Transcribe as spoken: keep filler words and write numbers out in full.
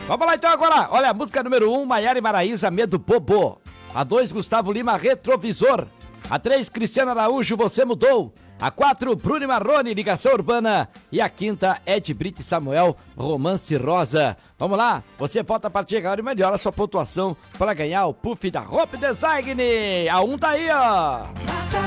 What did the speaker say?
Vamos lá então agora. Olha, a música número um, Maiara e Maraísa, Medo Bobo. A dois, Gustavo Lima, Retrovisor. A três, Cristiano Araújo, Você Mudou. A quatro, Bruno Marrone, Ligação Urbana. E a quinta, Ed Brito e Samuel, Romance Rosa. Vamos lá, você vota para chegar e melhora a sua pontuação para ganhar o puff da Hope Design. A um tá aí, ó.